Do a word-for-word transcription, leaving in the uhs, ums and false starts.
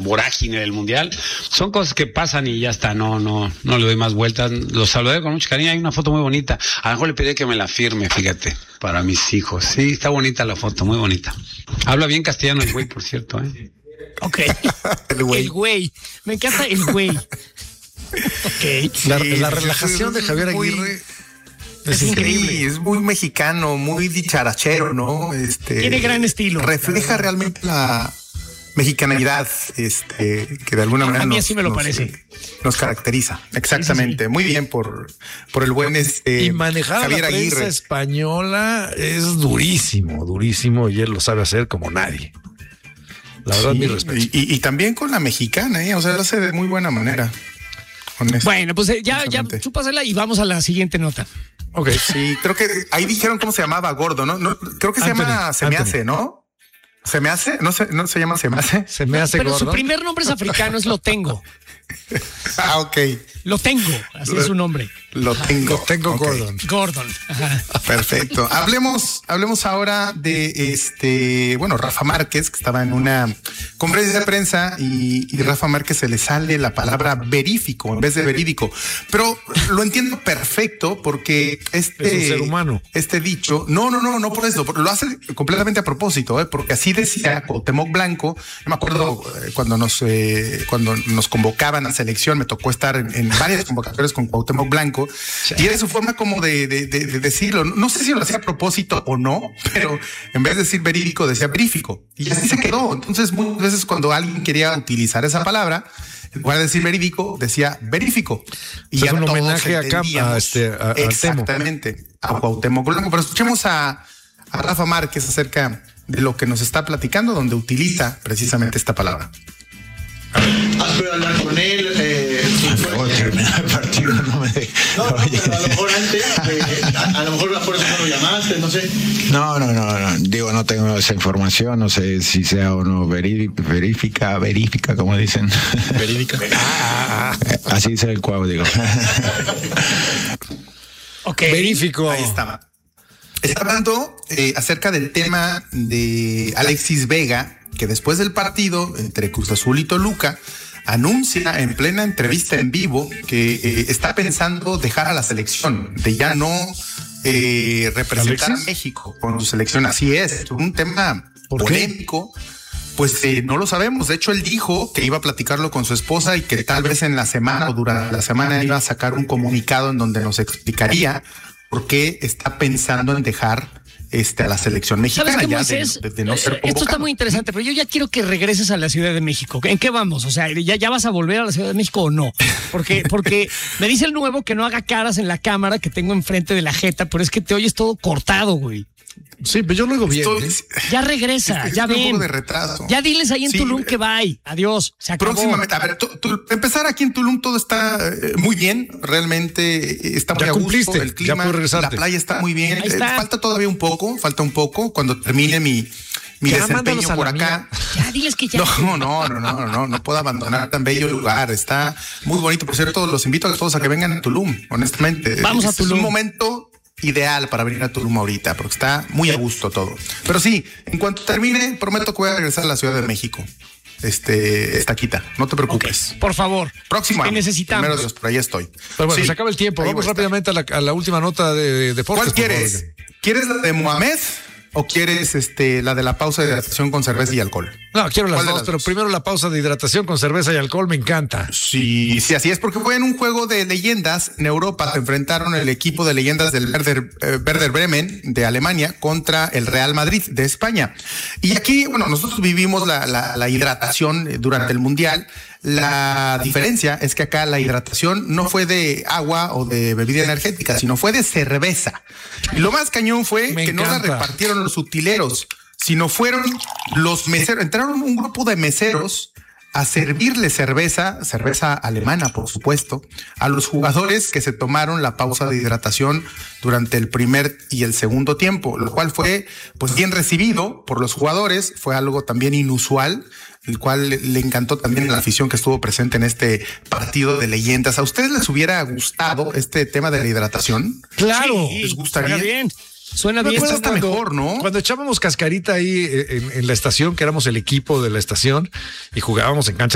vorágine del Mundial. Son cosas que pasan y ya está, no, no, no le doy más vueltas. Los saludé con mucho cariño, hay una foto muy bonita. A lo mejor le pedí que me la firme, fíjate, para mis hijos. Sí, está bonita la foto, muy bonita. Habla bien castellano el güey, por cierto, ¿eh? Ok. El güey. El güey. Me encanta el güey. Ok. La, la relajación de Javier Aguirre es, es increíble. Sí, es muy mexicano, muy dicharachero, ¿no? Este, Tiene gran estilo. Refleja realmente la mexicanidad, este, que de alguna manera a mí nos, así me lo nos, parece. Nos caracteriza. Exactamente. Sí, sí, sí. Muy bien por, por el buen este, y manejar Javier la prensa Aguirre. Española es durísimo, durísimo, y él lo sabe hacer como nadie. La verdad, sí, mi respeto. Y, y, y también con la mexicana, ¿eh? O sea, lo hace de muy buena manera. Bueno, pues eh, ya, ya chúpasela y vamos a la siguiente nota. Ok. Sí, creo que ahí dijeron cómo se llamaba Gordo, ¿no? no creo que Anthony, se llama Se me Anthony. hace, ¿no? ¿Se me hace? No se, no se llama Se me hace. Se me hace Pero Gordo. Su primer nombre es africano, es Lo Tengo. Ah, ok. Lo Tengo, así lo, es su nombre. Lo tengo. Lo tengo okay. Gordon. Gordon. Ajá. Perfecto. Hablemos, hablemos ahora de este, bueno, Rafa Márquez, que estaba en una conferencia de prensa y, y Rafa Márquez se le sale la palabra verífico en vez de verídico. Pero lo entiendo perfecto porque este es un ser humano. Este dicho, no, no, no, no por eso, lo hace completamente a propósito, ¿eh? Porque así decía Cuauhtémoc Blanco. Yo me acuerdo eh, cuando nos, eh, cuando nos convocaban a selección, me tocó estar en, en varias convocatorias con Cuauhtémoc Blanco, sí. Y era su forma como de, de, de, de decirlo. No sé si lo hacía a propósito o no, pero en vez de decir verídico, decía verífico. Y así se quedó. Entonces, muchas veces cuando alguien quería utilizar esa palabra, en lugar de decir verídico, decía verífico. Y ya es un homenaje acá a este a, exactamente a Cuauhtémoc Blanco. Pero escuchemos a, a Rafa Márquez acerca de lo que nos está platicando, donde utiliza precisamente esta palabra. ¿Has podido hablar con él? Eh, Acabo de terminar el partido, no me de... No, no, pero a lo mejor antes, eh, a, a lo mejor por eso no lo llamaste, no sé. No, no, no, no, digo, no tengo esa información, no sé si sea o no verídica, verifica, verifica, como dicen. Verídica. Así dice el Cuau, digo. Ok. Verifico. Ahí estaba. Está hablando eh, acerca del tema de Alexis Vega, que después del partido entre Cruz Azul y Toluca anuncia en plena entrevista en vivo que eh, está pensando dejar a la selección, de ya no eh, representar ¿Alexis? a México con su selección. Así es, un tema polémico. Pues eh, no lo sabemos. De hecho, él dijo que iba a platicarlo con su esposa y que tal vez en la semana o durante la semana iba a sacar un comunicado en donde nos explicaría por qué está pensando en dejar este, a la selección mexicana. ¿Sabes qué, ya Moisés? de, de no ser Esto está muy interesante, pero yo ya quiero que regreses a la Ciudad de México. ¿En qué vamos? O sea, ¿ya, ya vas a volver a la Ciudad de México o no? Porque, porque me dice el nuevo que no haga caras en la cámara que tengo enfrente de la jeta, pero es que te oyes todo cortado, güey. Sí, pero yo lo digo bien. Estoy, ¿eh? Ya regresa, es que ya es ven. un poco de retraso. Ya diles ahí en sí, Tulum que bye. Adiós. Se acabó. Próximamente. A ver, tú, tú, empezar aquí en Tulum todo está eh, muy bien. Realmente eh, está muy ya a gusto. Cumpliste, el clima, la playa está muy bien. Ahí está. Eh, falta todavía un poco, falta un poco cuando termine mi, mi ya, desempeño por acá. Ya, diles que ya. No, no, no, no, no, no, no puedo abandonar tan bello lugar. Está muy bonito. Por cierto, los invito a todos a que vengan a Tulum, honestamente. Vamos a es, Tulum. Es un momento ideal para venir a Tulum ahorita, porque está muy a gusto todo. Pero sí, en cuanto termine, prometo que voy a regresar a la Ciudad de México. Este, esta quita, no te preocupes. Okay, por favor. Próximo te año. necesitamos. Primero Dios, por ahí estoy. Pero bueno, sí, se acaba el tiempo. Vamos rápidamente a la, a la última nota de, de deportes. ¿Cuál quieres? ¿Quieres la de Mohamed o quieres este, la de la pausa de hidratación con cerveza y alcohol? No, quiero las dos, las pero dos? primero la pausa de hidratación con cerveza y alcohol, me encanta. Sí, sí, así es, porque fue en un juego de leyendas en Europa. Se enfrentaron el equipo de leyendas del Werder, eh, Werder Bremen de Alemania contra el Real Madrid de España. Y aquí, bueno, nosotros vivimos la, la, la hidratación durante el Mundial. La diferencia es que acá la hidratación no fue de agua o de bebida energética, sino fue de cerveza. Y lo más cañón fue Me que encanta. no la repartieron los utileros, sino fueron los meseros. Entraron un grupo de meseros a servirle cerveza, cerveza alemana, por supuesto, a los jugadores que se tomaron la pausa de hidratación durante el primer y el segundo tiempo, lo cual fue pues bien recibido por los jugadores. Fue algo también inusual, el cual le encantó también a la afición que estuvo presente en este partido de leyendas. ¿A ustedes les hubiera gustado este tema de la hidratación? Claro. Sí, ¿Les gustaría? Suena bien. Suena Me bien. acuerdo hasta cuando, mejor, ¿no? Cuando echábamos cascarita ahí en, en la estación, que éramos el equipo de la estación y jugábamos en cancha